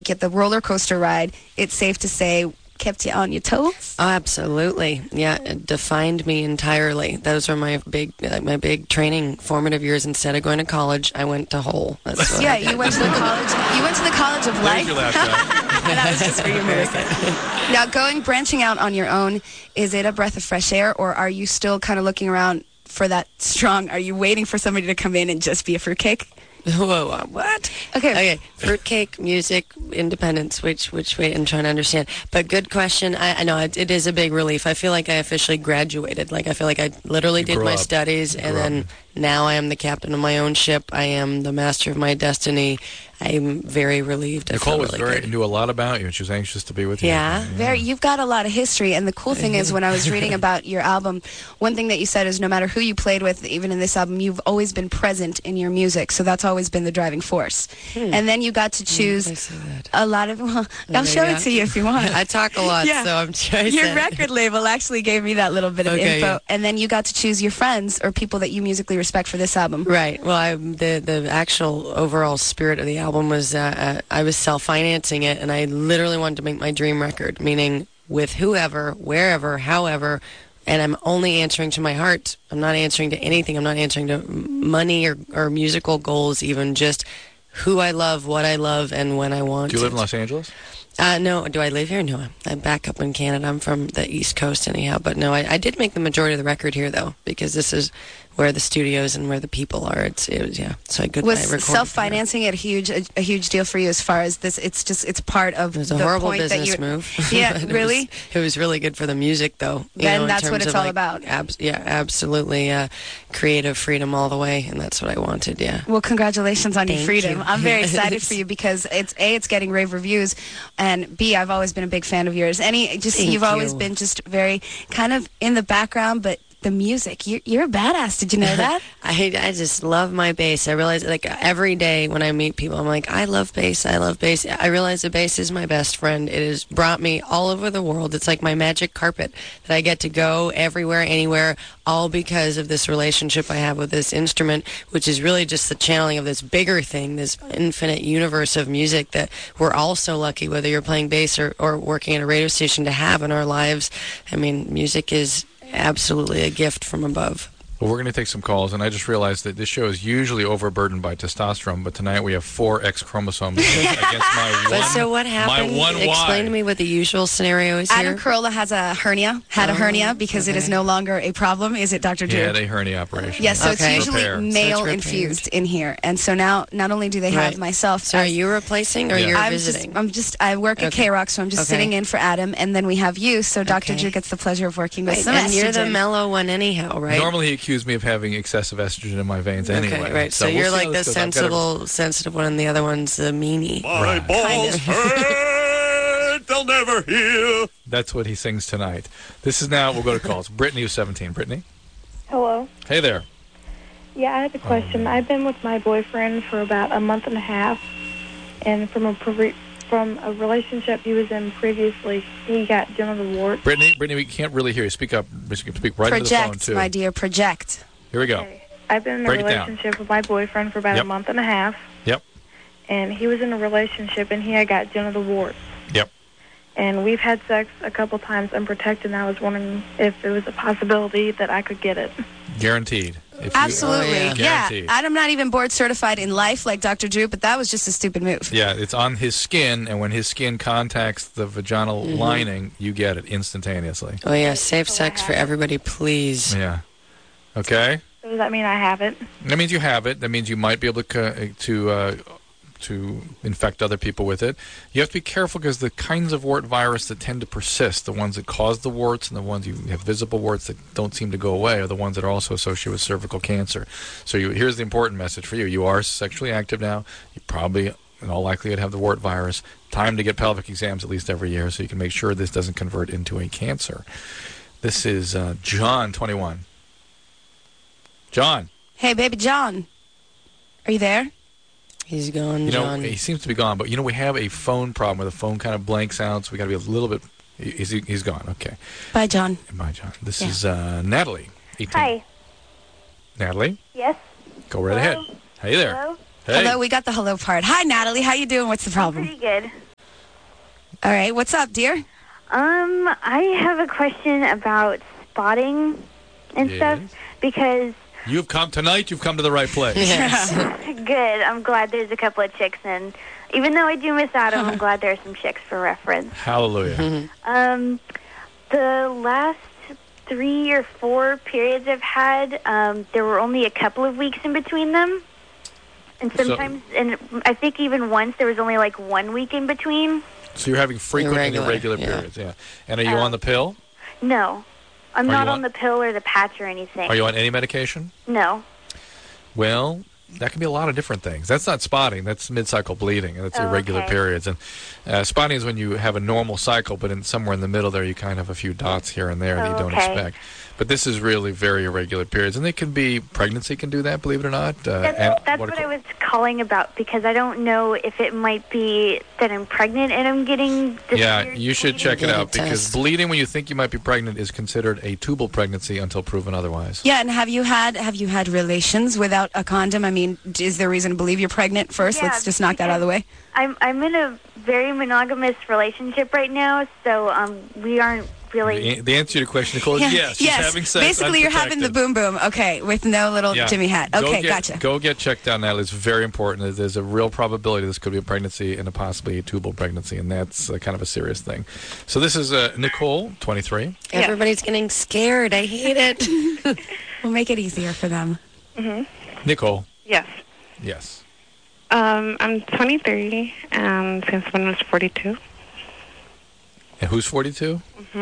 get the roller coaster ride, it's safe to say, kept you on your toes? Oh, absolutely. Yeah, it defined me entirely. Those were my big training formative years. Instead of going to college, I went to Hole. That's what I did. You went to the college. You went to the College of Life. There's your laptop. That was just for you, Marissa. Now, branching out on your own, is it a breath of fresh air, or are you still kind of looking around for that strong? Are you waiting for somebody to come in and just be a fruitcake? Whoa, what? Okay. Fruitcake, music, independence, which way I'm trying to understand. But good question. I know it is a big relief. I feel like I officially graduated. Like, I feel like I literally did my studies, and then now I am the captain of my own ship. I am the master of my destiny. I'm very relieved. Nicole knew a lot about you, and she was anxious to be with you. Yeah. You've got a lot of history, and the cool thing is, when I was reading about your album, one thing that you said is no matter who you played with, even in this album, you've always been present in your music, so that's always been the driving force. And then you got to choose a lot of, I'll show it to you if you want. I talk a lot, so I'm trying. Your record label actually gave me that little bit of info, and then you got to choose your friends or people that you musically respect for this album. Right. Well, the actual overall spirit of the album was I was self-financing it, and I literally wanted to make my dream record, meaning with whoever, wherever, however, and I'm only answering to my heart. I'm not answering to anything. I'm not answering to money or musical goals, even just who I love, what I love, and when I want. Do you live in Los Angeles? No. Do I live here? No. I'm back up in Canada. I'm from the East Coast anyhow. But no, I did make the majority of the record here, though, because this is where the studios and where the people are. So was self-financing it a huge deal for you as far as this? It's part of it was a horrible business move. Yeah, really? It was really good for the music, though. Then that's what it's all about. Absolutely. Creative freedom all the way, and that's what I wanted, yeah. Well, congratulations on your freedom. You. I'm very excited for you because it's getting rave reviews, and B, I've always been a big fan of yours. You've always been just very kind of in the background, but the music, you're a badass. Did you know that? I just love my bass. I realize, like, every day when I meet people, I'm like, I love bass. I realize the bass is my best friend. It has brought me all over the world. It's like my magic carpet that I get to go everywhere, anywhere, all because of this relationship I have with this instrument, which is really just the channeling of this bigger thing, this infinite universe of music that we're all so lucky, whether you're playing bass or working at a radio station, to have in our lives. I mean, music is absolutely a gift from above. Well, we're going to take some calls, and I just realized that this show is usually overburdened by testosterone, but tonight we have 4 X chromosomes against my one. But so what happened? My one Explain to me what the usual scenario is here. Adam Carolla has a hernia, because it is no longer a problem. Is it, Dr. Drew? Yeah, they hernia operation. Yes, so it's usually male infused in here. And so now, not only do they have myself. So are you replacing or you're visiting? I work at K-Rock, so I'm just sitting in for Adam, and then we have you, so Dr. Drew gets the pleasure of working with some and you're the mellow one anyhow, right? Normally he accused me of having excessive estrogen in my veins anyway. Okay, right. So you're like the sensitive one, and the other one's the meanie. My balls hurt, they'll never heal. That's what he sings tonight. We'll go to calls. Brittany, who's 17. Brittany? Hello. Hey there. Yeah, I have a question. I've been with my boyfriend for about a month and a half, and from a relationship he was in previously, he got genital warts. Brittany, we can't really hear you. Speak up. Speak right into the phone, too. My dear, project. Here we go. Okay. I've been in a relationship with my boyfriend for about a month and a half. Yep. And he was in a relationship, and he had got genital warts. Yep. And we've had sex a couple times unprotected, and I was wondering if there was a possibility that I could get it. Guaranteed. Absolutely. Yeah. I'm not even board certified in life like Dr. Drew, but that was just a stupid move. Yeah, it's on his skin, and when his skin contacts the vaginal lining, you get it instantaneously. Oh, yeah. Safe sex for everybody, please. Yeah. Okay? So does that mean I have it? That means you have it. That means you might be able to infect other people with it. You have to be careful because the kinds of wart virus that tend to persist, the ones that cause the warts and the ones you have visible warts that don't seem to go away, are the ones that are also associated with cervical cancer. So here's the important message for you. You are sexually active now. You probably, in all likelihood, have the wart virus. Time to get pelvic exams at least every year so you can make sure this doesn't convert into a cancer. This is John, 21. John. Hey, baby John. Are you there? He's gone, John. He seems to be gone, but, we have a phone problem where the phone kind of blanks out, so we got to be a little bit... He's gone, okay. Bye, John. Bye, John. This is Natalie, 18. Hi. Natalie? Yes? Go right ahead. Hey there. Hello? Hey. Hello, we got the hello part. Hi, Natalie. How you doing? What's the problem? Pretty good. All right, what's up, dear? I have a question about spotting and stuff because You've come tonight. You've come to the right place. good. I'm glad there's a couple of chicks, and even though I do miss Adam, I'm glad there are some chicks for reference. Hallelujah. The last 3 or 4 periods I've had, there were only a couple of weeks in between them. And sometimes, and I think even once, there was only like 1 week in between. So you're having frequent and irregular periods, yeah. And are you on the pill? No. I'm not on the pill or the patch or anything. Are you on any medication? No. Well, that can be a lot of different things. That's not spotting. That's mid-cycle bleeding, and that's irregular periods. And spotting is when you have a normal cycle, but somewhere in the middle there you kind of have a few dots here and there that you don't expect. But this is really very irregular periods, and they can be, pregnancy can do that, believe it or not. That's what I was calling about, because I don't know if it might be that I'm pregnant and I'm getting this weird you should check it out, because bleeding when you think you might be pregnant is considered a tubal pregnancy until proven otherwise. Yeah, and have you had relations without a condom? I mean, is there reason to believe you're pregnant first? Let's just knock that out of the way. I'm in a very monogamous relationship right now, so we aren't really... The answer to your question, Nicole, is yes. She's having sex. Basically, you're having the boom boom, okay, with no little Jimmy hat. Okay, gotcha. Go get checked out now. It's very important. There's a real probability this could be a pregnancy and possibly a tubal pregnancy, and that's kind of a serious thing. So this is Nicole, 23. Everybody's getting scared. I hate it. We'll make it easier for them. Nicole. Yes. Yes. I'm 23, and since when I was 42. And who's 42?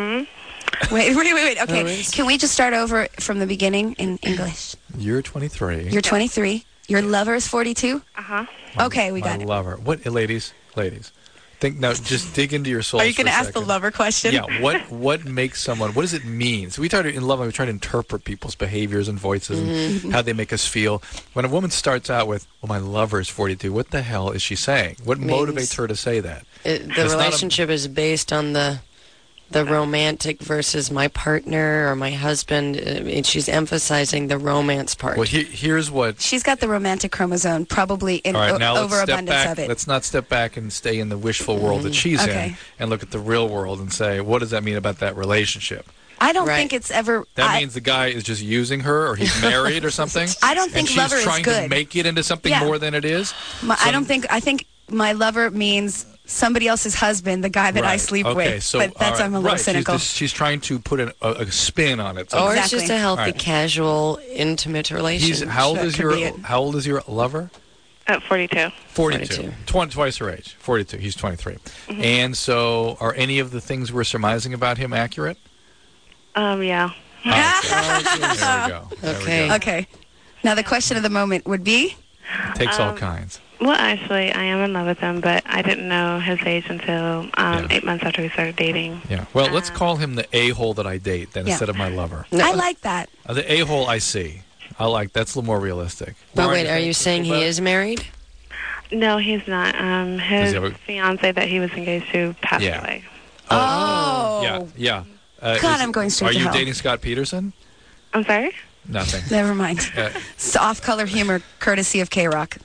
Wait. Okay, can we just start over from the beginning in English? You're 23. You're 23. Your lover is 42? Okay, we got it. My lover. What, ladies? Think now. Just dig into your soul. Are you going to ask the lover question? Yeah. What makes someone? What does it mean? So we try to in love. We try to interpret people's behaviors and voices and how they make us feel. When a woman starts out with, "Well, my lover is 42," what the hell is she saying? What motivates her to say that? The relationship is based on the romantic versus my partner or my husband. And she's emphasizing the romance part. Well, here's what... She's got the romantic chromosome, probably in overabundance of it. Let's not step back and stay in the wishful world that she's in and look at the real world and say, what does that mean about that relationship? I don't think it's ever... That means the guy is just using her, or he's married or something? I don't think lover is good. And she's trying to make it into something more than it is? I think my lover means... somebody else's husband, the guy that I sleep with. So, but that's I'm a little cynical. She's trying to put a spin on it. Or it's just a healthy, casual, intimate relationship. How old is your lover? 42. 42. Twice her age. 42. He's 23. And so, are any of the things we're surmising about him accurate? Yeah. There we go. Okay. Now the question of the moment would be? Takes all kinds. Well, actually, I am in love with him, but I didn't know his age until 8 months after we started dating. Yeah. Well, let's call him the a-hole that I date then instead of my lover. I like that. The a-hole I see. That's a little more realistic. But wait, are you saying he is married? No, he's not. His fiance that he was engaged to passed away. Oh. Yeah. God, I'm going straight to hell. Are you dating Scott Peterson? I'm sorry? Nothing. Never mind. Soft color humor, courtesy of K-Rock.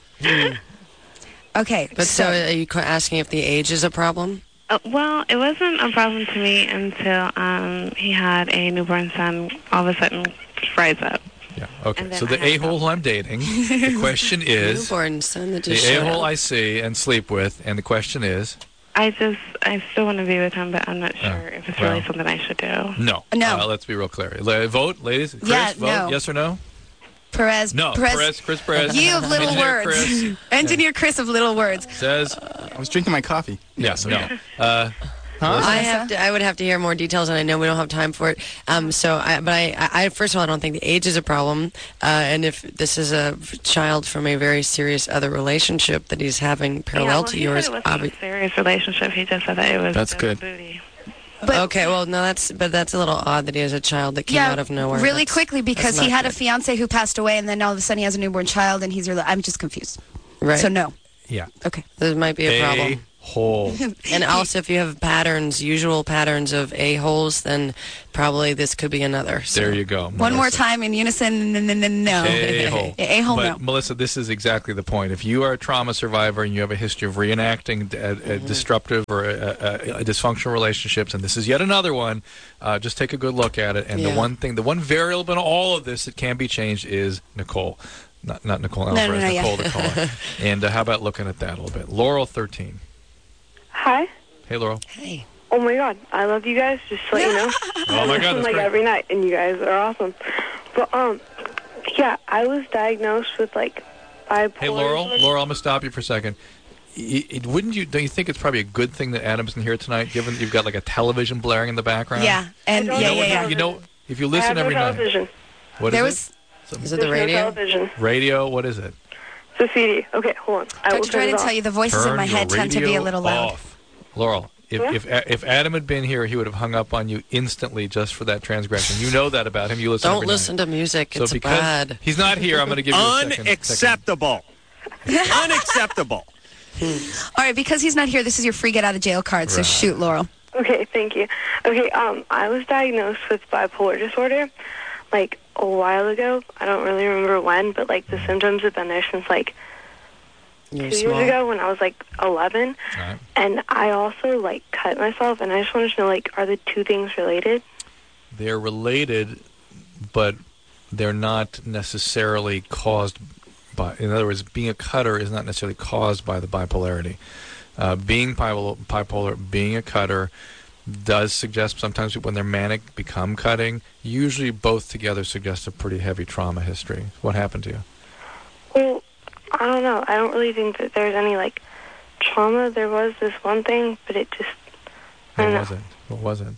Okay. But so are you asking if the age is a problem? Well, it wasn't a problem to me until he had a newborn son all of a sudden rise up. Yeah, okay. So the a-hole who I'm dating, the question is... newborn son that just the a-hole I see and sleep with, and the question is... I still want to be with him, but I'm not sure if it's really something I should do. No. Let's be real clear. Vote, ladies. Chris, vote, no. Yes or no? Perez. No, Chris Perez. You of little words. Chris. Engineer Chris of little words. Says... I was drinking my coffee. Yes, no. I would have to hear more details, and I know we don't have time for it. I first of all, I don't think the age is a problem. And if this is a child from a very serious other relationship that he's having parallel to yours, it wasn't a serious relationship. He just said that it was. That's good. Booty. But, okay, well, no, that's a little odd that he has a child that came out of nowhere. Really quickly, because he had a fiance who passed away, and then all of a sudden he has a newborn child, and I'm just confused. Right. So no. Yeah. Okay. There might be a problem. hole. And also, if you have usual patterns of a-holes, then probably this could be another. So. There you go. One more time in unison. No. A-hole. A-hole, But, no. Melissa, this is exactly the point. If you are a trauma survivor and you have a history of reenacting a disruptive or a dysfunctional relationships, and this is yet another one, just take a good look at it. And the one variable in all of this that can be changed is Nicole. Not Nicole Alvarez, Nicole the caller. And how about looking at that a little bit? Laurel, 13. Hi. Hey, Laurel. Hey. Oh my God, I love you guys. Just to let you know. Oh my God, that's like great. every night, and you guys are awesome. But yeah, I was diagnosed with like bipolar. Hey, Laurel, I'm gonna stop you for a second. Don't you think it's probably a good thing that Adam's in here tonight, given that you've got like a television blaring in the background? Yeah, and You know, if you listen every night. What is it? Is it the radio? No television. Radio, what is it? It's a CD. Okay, hold on. I will Dr. Dre, I turn it didn't off. tell you, the voices in my head tend to be a little loud. Off. Laurel, if Adam had been here, he would have hung up on you instantly just for that transgression. You know that about him. You listen. Don't listen to music. So it's because bad. he's not here, I'm going to give you a second. Unacceptable. Unacceptable. All right, because he's not here, this is your free get out of jail card. So Right. shoot, Laurel. Okay, thank you. Okay, I was diagnosed with bipolar disorder like a while ago. I don't really remember when, but like the symptoms have been there since like 2 years ago when I was like 11. Right. And I also like cut myself, and I just wanted to know, like, are the two things related? They're related, but they're not necessarily caused by. In other words, being a cutter is not necessarily caused by the bipolarity. Being bipolar, being a cutter, does suggest sometimes when they're manic become cutting. Usually, both together suggest a pretty heavy trauma history. What happened to you? Well, I don't know. I don't really think that there's any like trauma. There was this one thing, but it just. I don't know. What was it?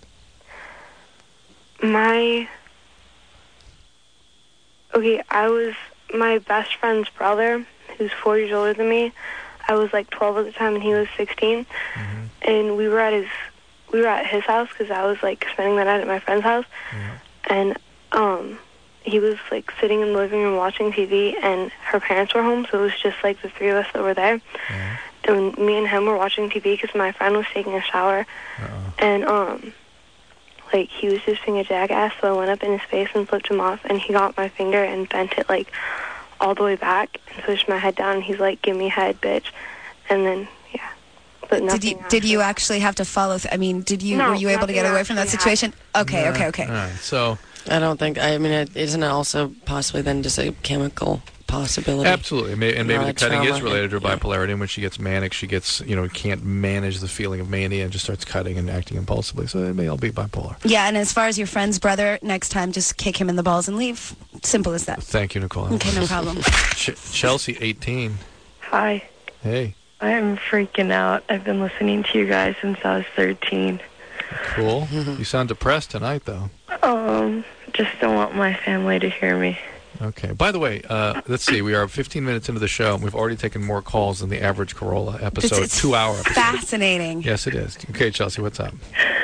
I was my best friend's brother, who's 4 years older than me. I was like 12 at the time, and he was 16. Mm-hmm. And we were at his house because I was like spending the night at my friend's house. Yeah. And he was like sitting in the living room watching TV, and her parents were home, so it was just like the three of us that were there. Yeah. And me and him were watching TV because my friend was taking a shower. And like he was just being a jackass, so I went up in his face and flipped him off, and he got my finger and bent it like all the way back and pushed my head down, and he's like, "Give me head, bitch." And then but nothing. Did you actually have to follow? I mean, were you able to get away from that situation? Okay. All right. So I don't think. I mean, isn't it also possibly then just a chemical possibility? absolutely, and maybe the cutting trauma is related to her yeah. bipolarity. And when she gets manic, she gets can't manage the feeling of mania and just starts cutting and acting impulsively. So it may all be bipolar. Yeah, and as far as your friend's brother, next time just kick him in the balls and leave. Simple as that. Thank you, Nicole. Okay, no problem. Chelsea, 18. Hi. Hey. I am freaking out. I've been listening to you guys since I was 13. Cool. You sound depressed tonight, though. Just don't want my family to hear me. Okay. By the way, let's see. We are 15 minutes into the show, and we've already taken more calls than the average Corolla episode, It's 2-hour episode. fascinating. Yes, it is. Okay, Chelsea, what's up?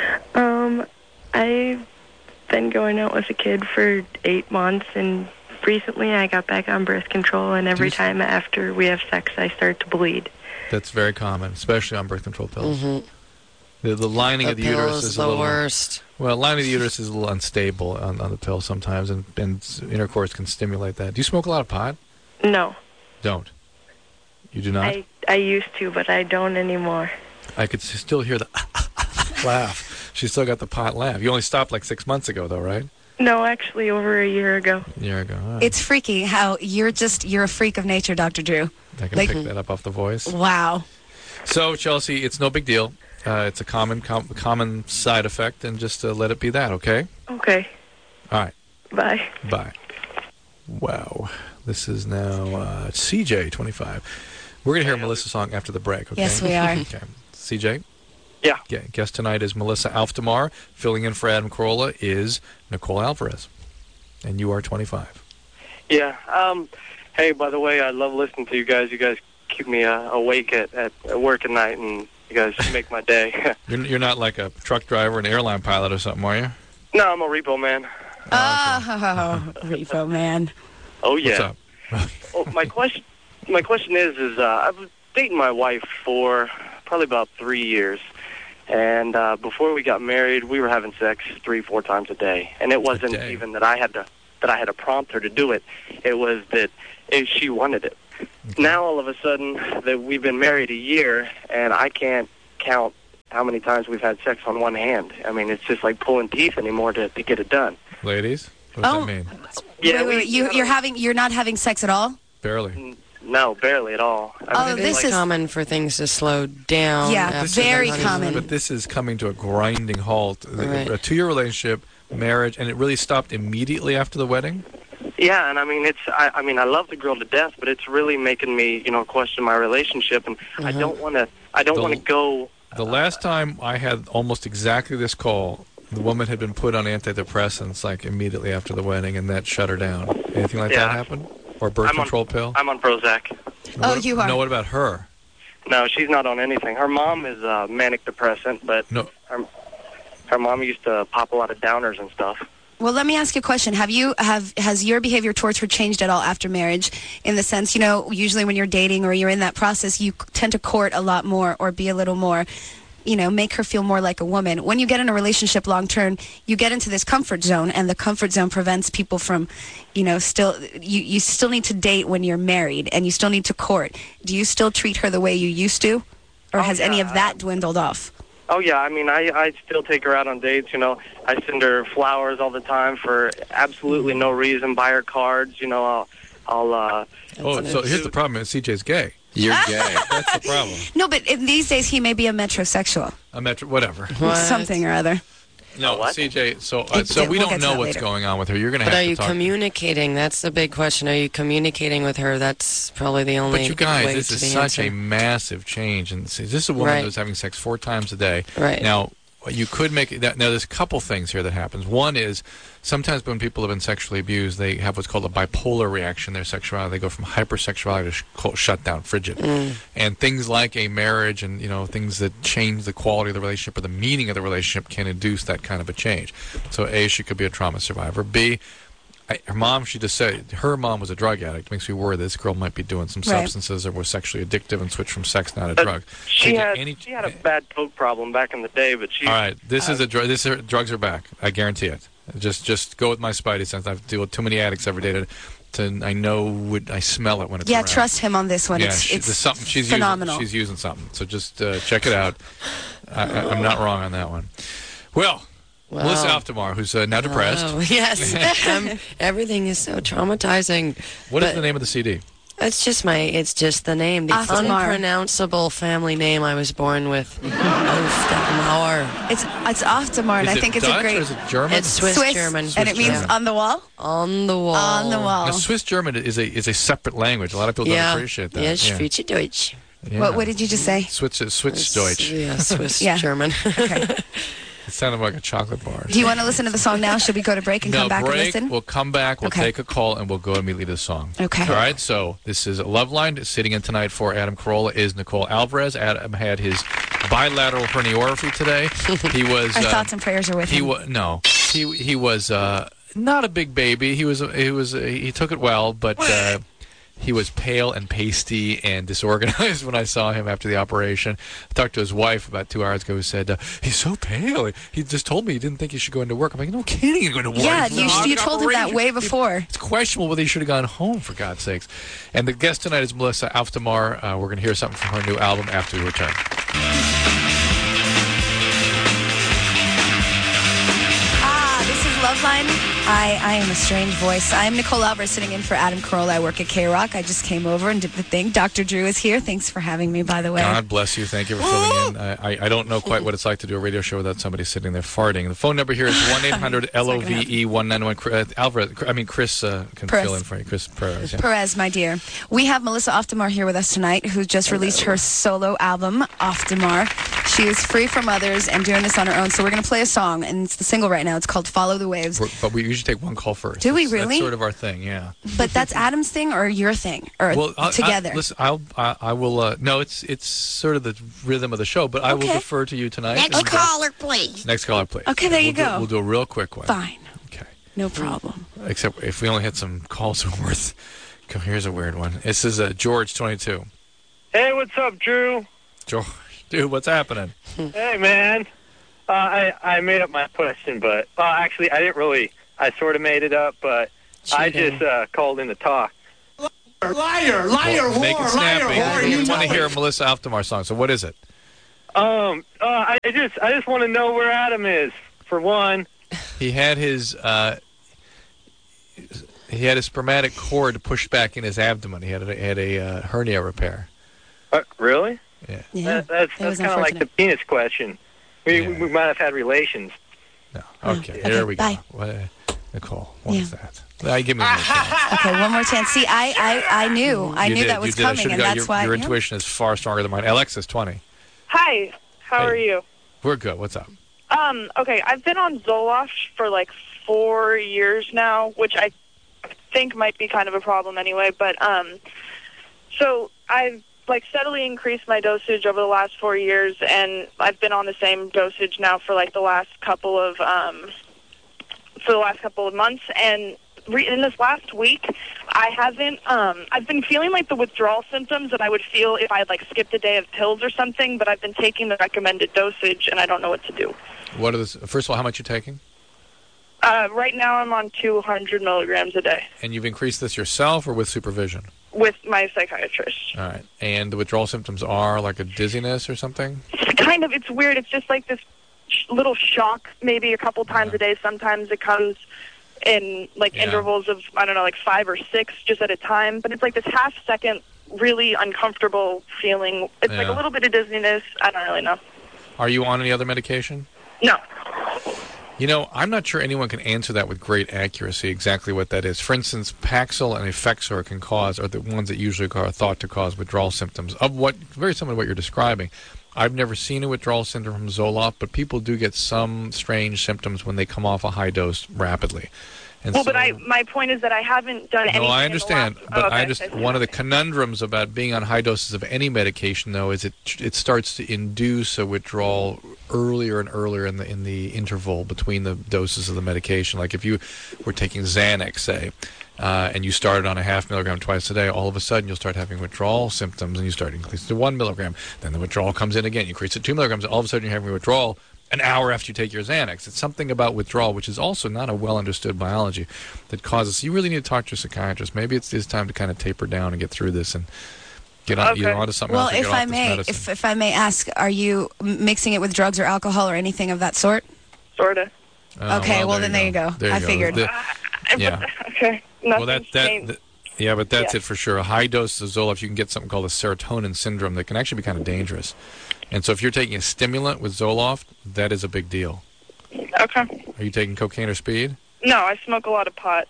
I've been going out with a kid for 8 months, and recently I got back on birth control, and every time after we have sex, I start to bleed. That's very common, especially on birth control pills. Mm-hmm. The lining of the uterus is a the little worst. Well, lining of the uterus is a little unstable on the pill sometimes, and intercourse can stimulate that. Do you smoke a lot of pot? No. Don't. You do not? I used to, but I don't anymore. I could still hear the laugh. She still got the pot laugh. You only stopped like 6 months ago, though, right? No, actually over a year ago. A year ago. All right. It's freaky how you're a freak of nature, Dr. Drew. I can pick that up off the voice. Wow. So, Chelsea, it's no big deal. It's a common side effect, and just let it be that, okay? Okay. All right. Bye. Bye. Wow. This is now CJ, 25. We're going to hear a Melissa song after the break, okay? Yes, we are. Okay. CJ? Yeah. Guest tonight is Melissa Alftamar. Filling in for Adam Carolla is Nicole Alvarez. And you are 25. Yeah. Hey, by the way, I love listening to you guys. You guys keep me awake at work at night, and you guys make my day. You're not like a truck driver, an airline pilot or something, are you? No, I'm a repo man. Oh, repo man. Oh, yeah. What's up? My question is I've been dating my wife for probably about 3 years. And before we got married, we were having sex 3-4 times a day. And it wasn't even that I had to prompt her to do it. It was that she wanted it. Okay. Now all of a sudden that we've been married a year, and I can't count how many times we've had sex on one hand. I mean, it's just like pulling teeth anymore to get it done. Ladies, what does that mean? Yeah, wait, you're not having sex at all? Barely. No, barely at all. I mean, this is common for things to slow down. Yeah, very common. But this is coming to a grinding halt. Right. A 2-year relationship, marriage, and it really stopped immediately after the wedding? Yeah, and I mean, I love the girl to death, but it's really making me, question my relationship, and I don't want to go. The last time I had almost exactly this call, the woman had been put on antidepressants like immediately after the wedding, and that shut her down. Anything like that happen? Or birth control pill? I'm on Prozac. You are? No, what about her? No, she's not on anything. Her mom is manic depressant, but her mom used to pop a lot of downers and stuff. Well, let me ask you a question. Has your behavior towards her changed at all after marriage? In the sense, usually when you're dating or you're in that process, you tend to court a lot more or be a little more, make her feel more like a woman. When you get in a relationship long term, you get into this comfort zone, and the comfort zone prevents people from, you still need to date when you're married, and you still need to court. Do you still treat her the way you used to, or has any of that dwindled off? Oh, yeah. I mean, I still take her out on dates, I send her flowers all the time for absolutely no reason, buy her cards, I'll so here's the problem. CJ's gay. You're gay. That's the problem. No, but in these days, he may be a metrosexual. Whatever. Something or other. No, CJ, so we don't know what's going on with her. You're going to have to talk. But are you communicating? That's the big question. Are you communicating with her? That's probably the only way. But you guys, way this to is the such answer. a massive change. And this is a woman who's having sex 4 times a day. Right. Now, you could make it. Now, there's a couple things here that happens. One is sometimes when people have been sexually abused, they have what's called a bipolar reaction. Their sexuality, they go from hypersexuality to shut down, frigid. And things like a marriage and things that change the quality of the relationship or the meaning of the relationship can induce that kind of a change. So A, she could be a trauma survivor. B, her mom, she just said her mom was a drug addict. Makes me worry this girl might be doing some substances or was sexually addictive and switched from sex now to drugs. She had a bad coke problem back in the day, but she. All right, this is a drug. Drugs are back. I guarantee it. Just go with my spidey sense. I've dealt with too many addicts every day I smell it when it's around. Trust him on this one. Yeah, it's something she's phenomenal. She's using something. So just check it out. I'm not wrong on that one. Well. Melissa Altamar, who's now depressed. Oh, yes. Everything is so traumatizing. What is the name of the CD? It's just the name. The unpronounceable family name I was born with. Altamar. It's Altamar, and I think it's Dutch a great. Or is it German? It's Swiss German. And it means on the wall? On the wall. On the wall. Now, Swiss German is a separate language. A lot of people don't appreciate that. Yeah, Schweizerdeutsch. Yeah. What did you just say? Swiss-Deutsch. Yeah, Swiss German. Okay. It sounded like a chocolate bar. Do you want to listen to the song now? Should we go to break and come back and listen? We'll come back, we'll take a call, and we'll go immediately to the song. Okay. All right, so this is Loveline. Sitting in tonight for Adam Carolla is Nicole Alvarez. Adam had his bilateral herniorrhaphy today. He was... Our thoughts and prayers are with him. He was not a big baby. He took it well, but... he was pale and pasty and disorganized when I saw him after the operation. I talked to his wife about 2 hours ago who said, he's so pale. He just told me he didn't think he should go into work. I'm like, no kidding, he's going to work. Yeah, you told him that way before. It's questionable whether he should have gone home, for God's sakes. And the guest tonight is Melissa Altamar. We're going to hear something from her new album after we return. This is Loveline. I am a strange voice. I am Nicole Alvarez, sitting in for Adam Carolla. I work at K-Rock. I just came over and did the thing. Dr. Drew is here. Thanks for having me, by the way. God bless you. Thank you for filling in. I don't know quite what it's like to do a radio show without somebody sitting there farting. The phone number here is 1-800-LOVE-1991. Chris can fill in for you. Chris Perez. Yeah. Perez, my dear. We have Melissa Altamar here with us tonight, who just released her solo album, Altamar. She is free from others and doing this on her own. So we're going to play a song, and it's the single right now. It's called Follow the Waves. But we usually take one call first. Do we really? That's sort of our thing, yeah. But that's Adam's thing or your thing? Or together? I will, no, it's sort of the rhythm of the show, but I will defer to you tonight. Next caller, please. Next caller, please. Okay, there you go. We'll do a real quick one. Fine. Okay. No problem. Except if we only had some calls worth. Here's a weird one. This is George, 22. Hey, what's up, Drew? Dude, what's happening? Hey, man. I made up my question, but actually, I didn't really. I sort of made it up, but I just called in to talk. Liar, Well, make it whore, snappy. liar, We whore. want to hear a Melissa Altomar song. So what is it? I just want to know where Adam is, for one. He had his spermatic cord pushed back in his abdomen. He had a hernia repair. Really? Yeah. That's kind of like the penis question. We might have had relations. No. Okay, here we go. Nicole, what is that? Give me one more chance. Okay, one more chance. See, I knew that was coming, and that's why your intuition is far stronger than mine. Alexis, 20. Hi, how are you? We're good. What's up? Okay, I've been on Zoloft for like 4 years now, which I think might be kind of a problem anyway, but so I've like steadily increased my dosage over the last 4 years, and I've been on the same dosage now for like the last couple of months, and in this last week, I've been feeling like the withdrawal symptoms that I would feel if I had like skipped a day of pills or something, but I've been taking the recommended dosage, and I don't know what to do. First of all, how much are you taking? Right now I'm on 200 milligrams a day. And you've increased this yourself or with supervision? With my psychiatrist. All right. And the withdrawal symptoms are like a dizziness or something? Kind of. It's weird. It's just like this little shock maybe a couple times a day. Sometimes it comes in like intervals of, I don't know, like 5 or 6 just at a time. But it's like this half-second really uncomfortable feeling. It's like a little bit of dizziness. I don't really know. Are you on any other medication? No. You know, I'm not sure anyone can answer that with great accuracy, exactly what that is. For instance, Paxil and Effexor are the ones that usually are thought to cause withdrawal symptoms, very similar to what you're describing. I've never seen a withdrawal symptom from Zoloft, but people do get some strange symptoms when they come off a high dose rapidly. And but my point is that I haven't done anything. No, I understand, one of the conundrums about being on high doses of any medication, though, is it starts to induce a withdrawal earlier and earlier in the interval between the doses of the medication. Like if you were taking Xanax, say, and you started on a 0.5 milligram twice a day, all of a sudden you'll start having withdrawal symptoms, and you start increasing to 1 milligram. Then the withdrawal comes in again. You increase to 2 milligrams, and all of a sudden you're having a withdrawal an hour after you take your Xanax. It's something about withdrawal, which is also not a well-understood biology, that causes... You really need to talk to your psychiatrist. Maybe it's time to kind of taper down and get through this and get on, onto something else. Well, if I may ask, are you mixing it with drugs or alcohol or anything of that sort? Sort of. Okay, well then there you go. I figured. Yeah. Okay. Well, yeah, but that's it for sure. A high dose of Zoloft, you can get something called a serotonin syndrome that can actually be kind of dangerous. And so if you're taking a stimulant with Zoloft, that is a big deal. Okay. Are you taking cocaine or speed? No, I smoke a lot of pot.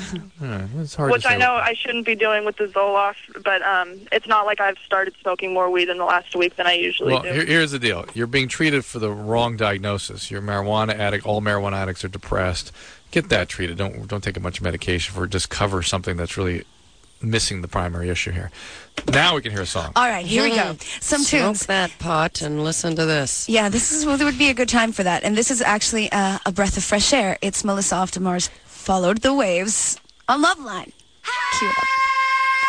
It's hard Which to say. I know I shouldn't be doing with the Zoloft, but it's not like I've started smoking more weed in the last week than I usually do. Here's the deal. You're being treated for the wrong diagnosis. You're a marijuana addict. All marijuana addicts are depressed. Get that treated. Don't take a bunch of medication for just cover something that's really missing the primary issue here. Now we can hear a song. All right, here we go. Some tunes. Smoke that pot and listen to this. Yeah, this would be a good time for that. And this is actually a breath of fresh air. It's Melissa Altomar's Followed the Waves on Loveline. Cue it up.